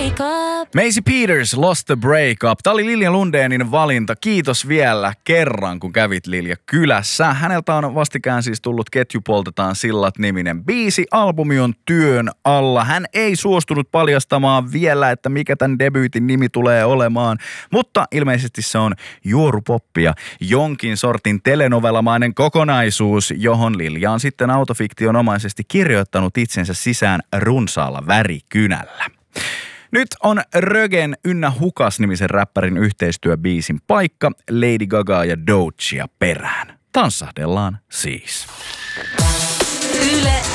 break up. Maisie Peters, Lost the Breakup. Tämä oli Lilja Lundénin valinta. Kiitos vielä kerran, kun kävit Lilja kylässä. Häneltä on vastikään siis tullut Ketju poltetaan sillat-niminen biisi. Albumi on työn alla. Hän ei suostunut paljastamaan vielä, että mikä tämän debyytin nimi tulee olemaan, mutta ilmeisesti se on juorupoppia. Jonkin sortin telenovellamainen kokonaisuus, johon Lilja on sitten autofiktionomaisesti kirjoittanut itsensä sisään runsaalla värikynällä. Nyt on Rögen ynnä Hukas-nimisen räppärin yhteistyöbiisin paikka Lady Gaga ja Doechia perään. Tanssahdellaan siis. Yle